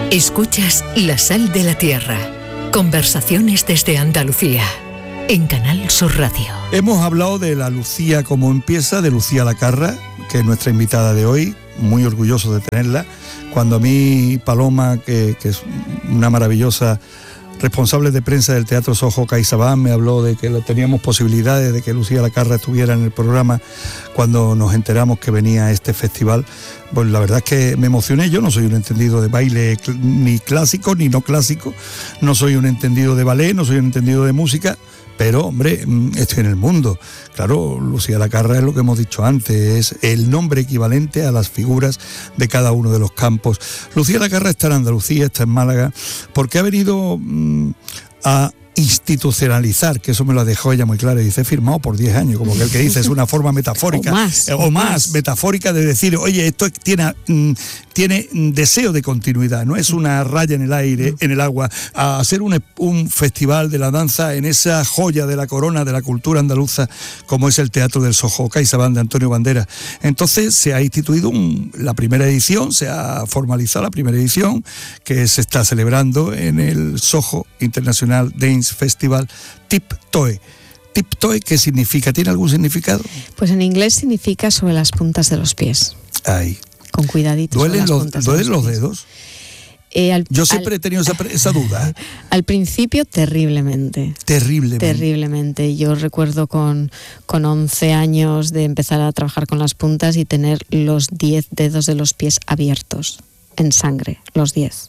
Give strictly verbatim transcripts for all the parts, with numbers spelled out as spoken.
Escuchas La Sal de la Tierra. Conversaciones desde Andalucía. En Canal Sur Radio. Hemos hablado de la Lucía como empieza, de Lucía Lacarra, que es nuestra invitada de hoy. Muy orgulloso de tenerla. Cuando a mí Paloma, que, que es una maravillosa responsable de prensa del Teatro Soho CaixaBank, me habló de que teníamos posibilidades de que Lucía Lacarra estuviera en el programa cuando nos enteramos que venía a este festival. Pues la verdad es que me emocioné. Yo no soy un entendido de baile ni clásico ni no clásico, no soy un entendido de ballet, no soy un entendido de música, pero hombre, estoy en el mundo. Claro, Lucía Lacarra es lo que hemos dicho antes, es el nombre equivalente a las figuras de cada uno de los campos. Lucía Lacarra está en Andalucía, está en Málaga, porque ha venido mmm, a institucionalizar, que eso me lo dejó ella muy claro, y dice, he firmado por diez años, como que el que dice, es una forma metafórica, o más, eh, o más, más metafórica de decir, oye, esto tiene, mm, tiene deseo de continuidad, no es una raya en el aire, en el agua, a hacer un, un festival de la danza en esa joya de la corona de la cultura andaluza, como es el Teatro del Soho CaixaBank de Antonio Banderas. Entonces se ha instituido un, la primera edición, se ha formalizado la primera edición, que se está celebrando en el Soho International Dance Festival Tiptoe. Tiptoe, ¿qué significa? ¿Tiene algún significado? Pues en inglés significa sobre las puntas de los pies. Ay. Con cuidadito. ¿Duelen los, ¿duelen los dedos? Eh, al, Yo siempre al, he tenido esa, esa duda. Al principio terriblemente. Terriblemente. Terriblemente. Yo recuerdo con, con once años de empezar a trabajar con las puntas y tener los diez dedos de los pies abiertos. En sangre, los diez.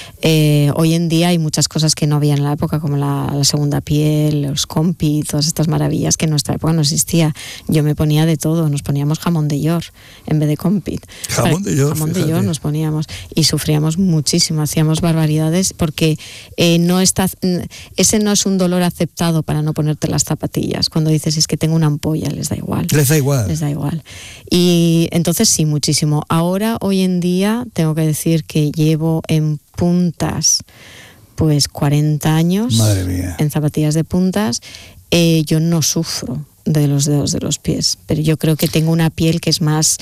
Eh, hoy en día hay muchas cosas que no había en la época, como la, la segunda piel, los compi, todas estas maravillas que en nuestra época no existía. Yo me ponía de todo, nos poníamos jamón de york en vez de compi. Jamón de york, Jamón de york nos poníamos y sufríamos muchísimo, hacíamos barbaridades porque eh, no está, ese no es un dolor aceptado para no ponerte las zapatillas. Cuando dices es que tengo una ampolla, les da igual. Les da igual. Les da igual. Y entonces sí, muchísimo. Ahora, hoy en día, tengo que decir que llevo en puntas pues cuarenta años. Madre mía. En zapatillas de puntas. Eh, yo no sufro de los dedos de los pies, pero yo creo que tengo una piel que es más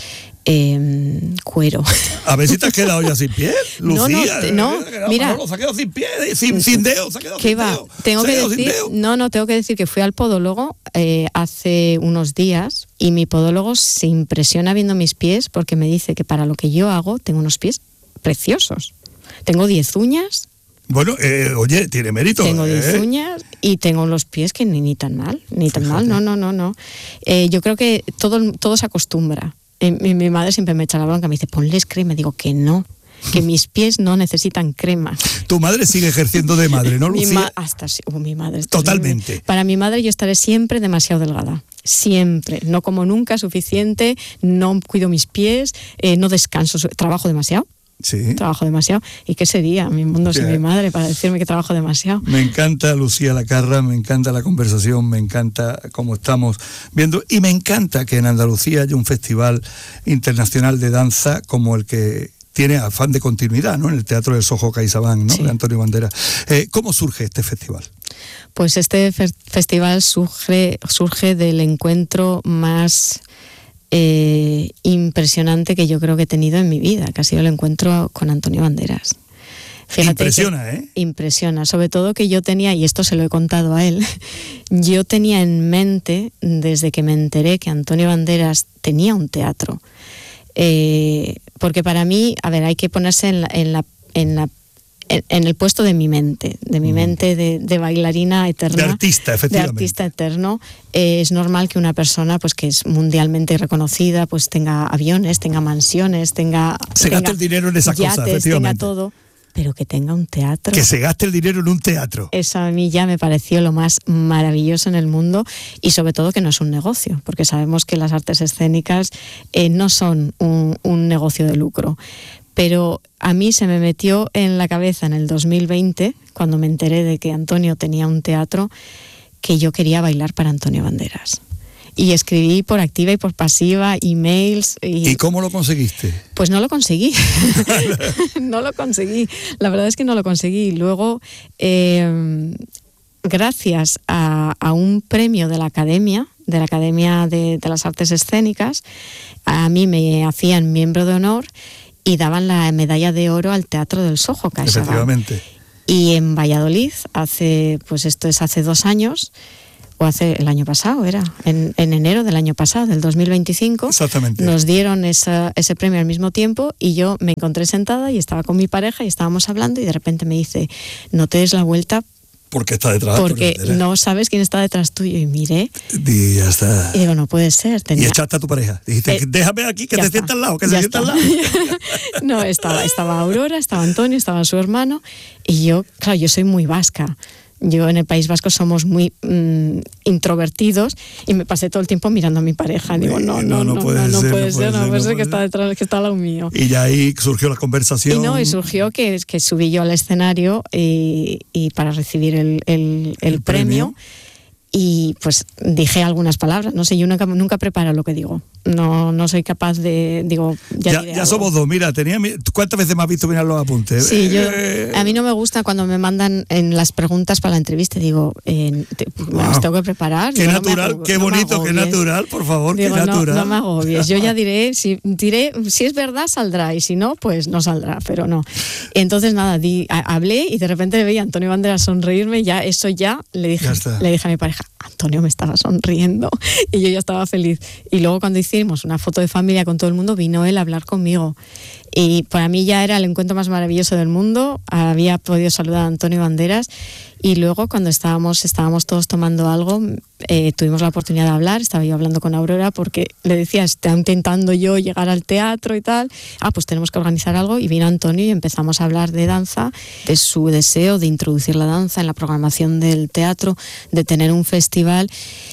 eh, cuero. A ver si te has quedado ya sin piel, Lucía. No, no, no mira. No, se ha quedado sin pie, sin, sin dedos, se ha quedado ¿Qué sin va? dedo. Tengo que decir, no, no, tengo que decir que fui al podólogo eh, hace unos días y mi podólogo se impresiona viendo mis pies porque me dice que para lo que yo hago tengo unos pies preciosos. Tengo diez uñas. Bueno, eh, oye, tiene mérito. Tengo diez ¿eh? uñas y tengo los pies que ni, ni tan mal, ni tan Fíjate. mal, no, no, no, no. Eh, yo creo que todo, todo se acostumbra. Eh, mi, mi madre siempre me echa la bronca, me dice, ponles crema. Digo que no, que mis pies no necesitan crema. Tu madre sigue ejerciendo de madre, ¿no, Lucía? Mi ma- hasta oh, mi madre. Totalmente. Terrible. Para mi madre yo estaré siempre demasiado delgada. Siempre. No como nunca suficiente, no cuido mis pies, eh, no descanso, trabajo demasiado. Sí. Trabajo demasiado. ¿Y qué sería mi mundo sin Yeah. mi madre para decirme que trabajo demasiado? Me encanta Lucía Lacarra, me encanta la conversación, me encanta cómo estamos viendo y me encanta que en Andalucía haya un festival internacional de danza como el que tiene afán de continuidad, ¿no? En el Teatro del Soho CaixaBank, ¿no? Sí. De Antonio Banderas. Eh, ¿Cómo surge este festival? Pues este fe- festival surge, surge del encuentro más eh, impresionante que yo creo que he tenido en mi vida, que ha sido el encuentro con Antonio Banderas. Fíjate impresiona, que, ¿eh? Impresiona, sobre todo que yo tenía, y esto se lo he contado a él, yo tenía en mente, desde que me enteré que Antonio Banderas tenía un teatro, eh, porque para mí, a ver, hay que ponerse en la, en la, en la en el puesto de mi mente, de mi mente de, de bailarina eterna. De artista, efectivamente. De artista eterno. Eh, es normal que una persona pues que es mundialmente reconocida pues tenga aviones, tenga mansiones, tenga... Se tenga gaste el dinero en esas yates, cosas, efectivamente. tenga todo, pero que tenga un teatro. Que se gaste el dinero en un teatro. Eso a mí ya me pareció lo más maravilloso en el mundo y sobre todo que no es un negocio, porque sabemos que las artes escénicas eh, no son un, un negocio de lucro. Pero a mí se me metió en la cabeza en el dos mil veinte, cuando me enteré de que Antonio tenía un teatro, que yo quería bailar para Antonio Banderas. Y escribí por activa y por pasiva, emails. ¿Y, ¿Y cómo lo conseguiste? Pues no lo conseguí. No lo conseguí. La verdad es que no lo conseguí. Luego, eh, gracias a, a un premio de la Academia, de la Academia de, de las Artes Escénicas, a mí me hacían miembro de honor. y daban la medalla de oro al Teatro del Soho, CaixaBank. Efectivamente. Y en Valladolid, hace, pues esto es hace dos años, o hace el año pasado, era, en, en enero del año pasado, del dos mil veinticinco, exactamente, nos dieron esa, ese premio al mismo tiempo y yo me encontré sentada y estaba con mi pareja y estábamos hablando y de repente me dice, no te des la vuelta porque está detrás. Porque no sabes quién está detrás tuyo. Y miré. Y ya está. Y digo, no puede ser. Tenía... Y echaste a tu pareja. Dijiste, eh, déjame aquí, que te está. sienta al lado, que ya se sienta al lado. No, estaba, estaba Aurora, estaba Antonio, estaba su hermano. Y yo, claro, yo soy muy vasca. Yo en el País Vasco somos muy mmm, introvertidos y me pasé todo el tiempo mirando a mi pareja. Digo, no, no, no, no puede no, ser, no puede ser, no puede ser que está detrás, que está al lado mío. Y ya ahí surgió la conversación. Y no, y surgió que, que subí yo al escenario y, y para recibir el, el, el, el premio. premio. Y pues dije algunas palabras, no sé, yo nunca, nunca preparo lo que digo. No, no soy capaz de, digo, ya, ya, ya somos dos, mira, tenía, ¿cuántas veces me has visto mirar los apuntes? Sí, yo, a mí no me gusta cuando me mandan en las preguntas para la entrevista, digo, eh, te, wow. las tengo que preparar. Qué digo, natural, no qué no bonito, qué natural, por favor, digo, qué natural. No, no me agobies, yo ya diré, si, diré, si es verdad saldrá y si no, pues no saldrá, pero no. Entonces nada, di, a, hablé y de repente veía a Antonio Banderas sonreírme, ya eso ya le dije, ya le dije a mi pareja, Antonio me estaba sonriendo y yo ya estaba feliz. Y luego cuando hicimos una foto de familia con todo el mundo, vino él a hablar conmigo. Y para mí ya era el encuentro más maravilloso del mundo. Había podido saludar a Antonio Banderas y luego cuando estábamos, estábamos todos tomando algo, eh, tuvimos la oportunidad de hablar. Estaba yo hablando con Aurora porque le decía, estoy intentando yo llegar al teatro y tal. Ah, pues tenemos que organizar algo. Y vino Antonio y empezamos a hablar de danza, de su deseo de introducir la danza en la programación del teatro, de tener un festival.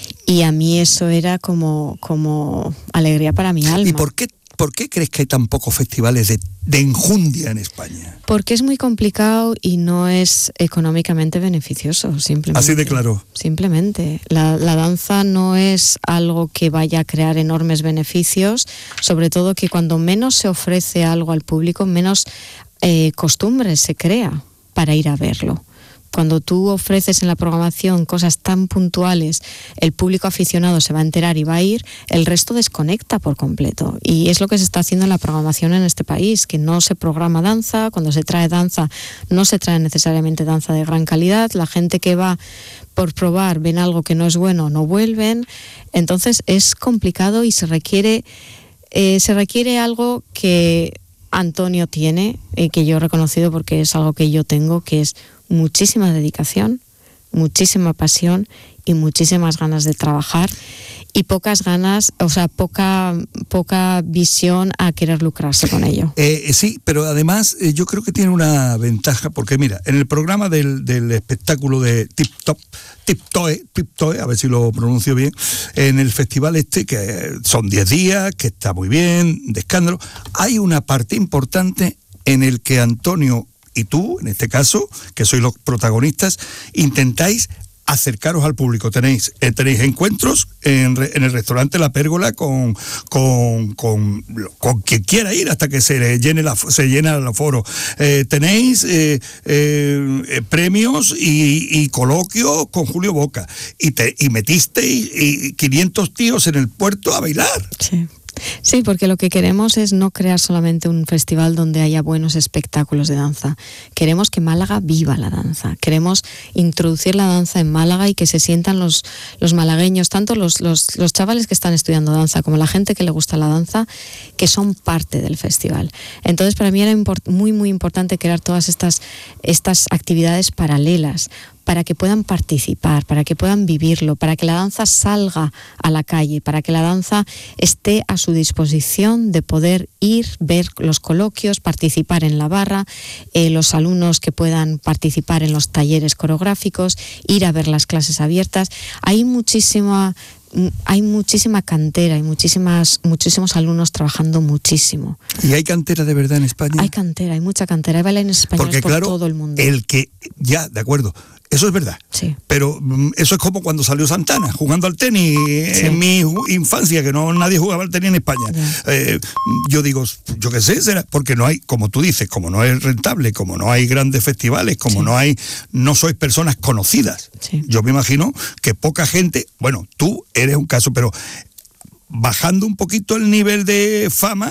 Y a mí eso era como, como alegría para mi alma. ¿Y por qué? ¿Por qué crees que hay tan pocos festivales de, de enjundia en España? Porque es muy complicado y no es económicamente beneficioso, simplemente. Así de claro. Simplemente. La, la danza no es algo que vaya a crear enormes beneficios, sobre todo que cuando menos se ofrece algo al público, menos eh, costumbre se crea para ir a verlo. Cuando tú ofreces en la programación cosas tan puntuales, el público aficionado se va a enterar y va a ir, el resto desconecta por completo. Y es lo que se está haciendo en la programación en este país, que no se programa danza, cuando se trae danza no se trae necesariamente danza de gran calidad, la gente que va por probar, ven algo que no es bueno, no vuelven. Entonces es complicado y se requiere, eh, se requiere algo que Antonio tiene, y que yo he reconocido porque es algo que yo tengo, que es muchísima dedicación, muchísima pasión y muchísimas ganas de trabajar y pocas ganas, o sea, poca poca visión a querer lucrarse con ello. Eh, sí, pero además eh, yo creo que tiene una ventaja, porque mira, en el programa del, del espectáculo de Tip Top, Tip Toe, Tip Toe, a ver si lo pronuncio bien, en el festival este, que son diez días, que está muy bien, de escándalo, hay una parte importante en el que Antonio y tú, en este caso, que sois los protagonistas, intentáis acercaros al público. Tenéis, eh, tenéis encuentros en, en el restaurante La Pérgola con, con, con, con quien quiera ir hasta que se llene la, se llena el aforo. Eh, tenéis eh, eh, premios y, y coloquios con Julio Boca. Y, te, y metisteis y quinientos tíos en el puerto a bailar. Sí. Sí, porque lo que queremos es no crear solamente un festival donde haya buenos espectáculos de danza. Queremos que Málaga viva la danza. Queremos introducir la danza en Málaga y que se sientan los, los malagueños, tanto los, los, los chavales que están estudiando danza como la gente que le gusta la danza, que son parte del festival. Entonces, para mí era import- muy, muy importante crear todas estas, estas actividades paralelas, para que puedan participar, para que puedan vivirlo, para que la danza salga a la calle, para que la danza esté a su disposición de poder ir, ver los coloquios, participar en la barra, eh, los alumnos que puedan participar en los talleres coreográficos, ir a ver las clases abiertas. Hay muchísima... Hay muchísima cantera, hay muchísimas, muchísimos alumnos trabajando muchísimo. ¿Y hay cantera de verdad en España? Hay cantera, hay mucha cantera, hay bailarines españoles Porque, por claro, todo el mundo. El que, ya, de acuerdo, eso es verdad. Sí. Pero eso es como cuando salió Santana, jugando al tenis sí. en mi infancia, que no nadie jugaba al tenis en España. Eh, yo digo, yo qué sé, será porque no hay, como tú dices, como no es rentable, como no hay grandes festivales, como sí. no hay, no sois personas conocidas. Sí. Yo me imagino que poca gente, bueno, tú eres un caso, pero bajando un poquito el nivel de fama,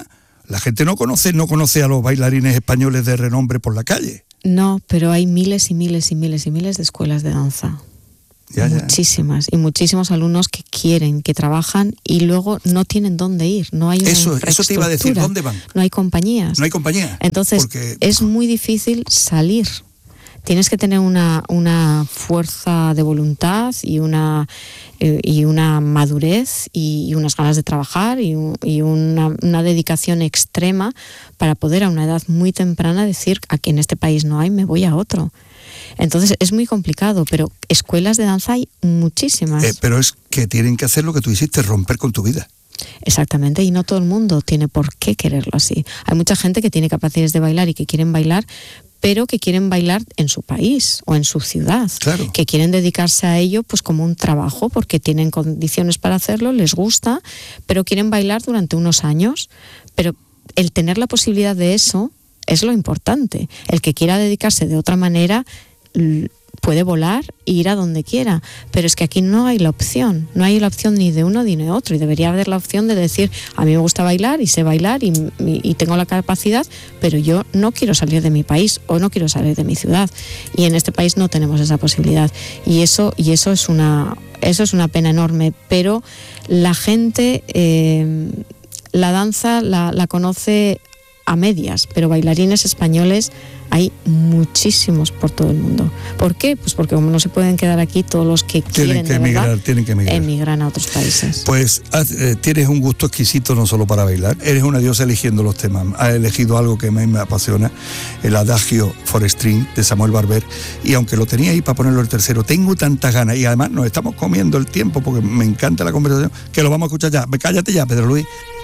La gente no conoce, no conoce a los bailarines españoles de renombre por la calle. No, pero hay miles y miles y miles y miles de escuelas de danza. Ya, ya. Muchísimas y muchísimos alumnos que quieren, que trabajan y luego no tienen dónde ir, no hay una eso, eso te iba a decir, ¿dónde van? No hay compañías. No hay compañía. Entonces Porque... es muy difícil salir. Tienes que tener una, una fuerza de voluntad y una, eh, y una madurez y, y unas ganas de trabajar y, y una, una dedicación extrema para poder a una edad muy temprana decir, aquí en este país no hay, me voy a otro. Entonces es muy complicado, pero escuelas de danza hay muchísimas. Eh, pero es que tienen que hacer lo que tú hiciste, romper con tu vida. Exactamente, y no todo el mundo tiene por qué quererlo así. Hay mucha gente que tiene capacidades de bailar y que quieren bailar, pero que quieren bailar en su país o en su ciudad, claro. Que quieren dedicarse a ello pues como un trabajo porque tienen condiciones para hacerlo, les gusta, pero quieren bailar durante unos años. Pero el tener la posibilidad de eso es lo importante. El que quiera dedicarse de otra manera puede volar e ir a donde quiera, pero es que aquí no hay la opción, no hay la opción ni de uno ni de otro, y debería haber la opción de decir, a mí me gusta bailar y sé bailar y, y, y tengo la capacidad, pero yo no quiero salir de mi país o no quiero salir de mi ciudad, y en este país no tenemos esa posibilidad, y eso, y eso es una, eso es una pena enorme, pero la gente eh, la danza la, la conoce a medias, pero bailarines españoles hay muchísimos por todo el mundo. ¿Por qué? Pues porque como no se pueden quedar aquí, todos los que tienen quieren que de emigrar, verdad, tienen que emigrar. emigran a otros países. Pues eh, tienes un gusto exquisito no solo para bailar, eres una diosa eligiendo los temas. Has elegido algo que a mí me apasiona, el Adagio for String de Samuel Barber, y aunque lo tenía ahí para ponerlo el tercero, tengo tantas ganas, y además nos estamos comiendo el tiempo porque me encanta la conversación, que lo vamos a escuchar ya. Cállate ya, Pedro Luis.